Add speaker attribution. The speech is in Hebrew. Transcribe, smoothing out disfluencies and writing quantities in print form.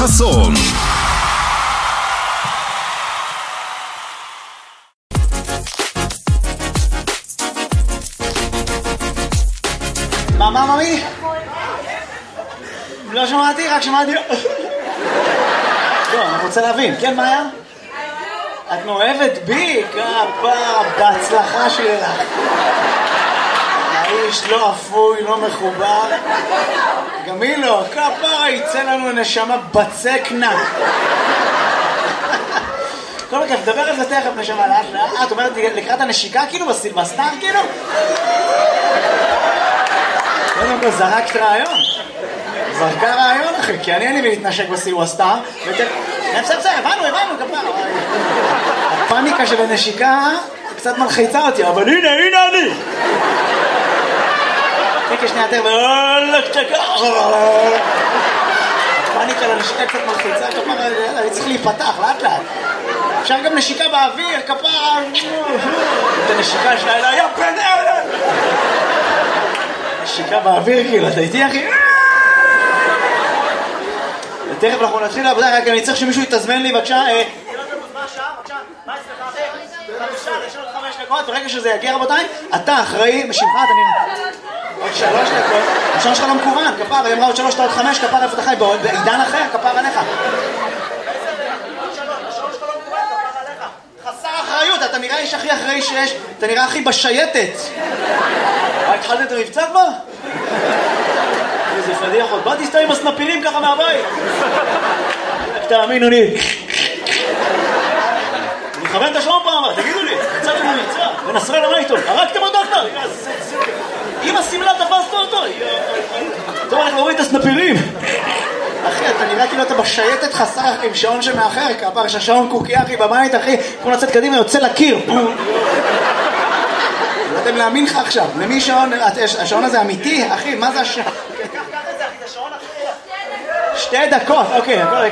Speaker 1: חסון.
Speaker 2: מה, ממי? לא שמעתי, רק שמעתי. לא, אני רוצה להבין. כן, מאיה? את מאוהבת בי? כפה, בהצלחה שלך. האיש לא אפוי, לא מחובר. גם היא לא, כפה, יצא לנו נשמה בצק נק. כל מקרה, תדבר על זה תכף נשמה לאט לאט. את אומרת לקראת הנשיקה כאילו בסילבסטר כאילו? קודם כל זרקת רעיון. זרקה רעיון אחי, כי אני להתנשק בסילבסטר. בסדר, הבנו, כפה. הפאניקה של הנשיקה קצת מלחיצה אותי, אבל הנה אני. תקה שנייה יותר, הפאניקה לנשיקה קצת מלחיצה, כפרה, אני צריך להיפתח, לאט. אפשר גם נשיקה באוויר, כפרה, את הנשיקה שלה, יא בן אלה! נשיקה באוויר, כאילו, אתה איתי אחי? תכף אנחנו נתחיל לעבודה, רק אני צריך שמישהו יתזמן לי, בבקשה. מה אצלך? יש עוד 5 דקות, ברגע שזה יגיע רבותיי, אתה אחראי, משמך, אתה נראה. עוד 3 דקות, השעון שלך לא מקוון, כפר, היא אמרה עוד 3, עוד 5, כפר איפה אתה חי, בעידן אחר, כפר עליך. השעון שלך לא מקוון, כפר עליך. חסר אחריות, אתה נראה איש הכי אחראי שיש, אתה נראה הכי בשייטת. התחלת את המבצע כבר? איזה פדיחות, בא תסתכל עם הסנפירים ככה מהבית. תאמינו לי. אני מכוון את השעון פעם, תגידו לי, יצאתם למבצע, ונסראללה מה איתו? הרגתם אותו כבר? עם הסמלה תפסת אותו. טוב, אנחנו רואים את הסנפירים. אחי, אתה נראה כאילו אתה בשייטת חסר עם שעון שמאחר, כפר שהשעון קוקי אחי בבית, אחי, כמו לצאת קדימה, יוצא לקיר. לא אתם להאמין לך עכשיו, למי שעון, השעון הזה אמיתי? אחי, מה זה השעון? קח את זה אחי, זה שעון אחר. 2 דקות, אוקיי.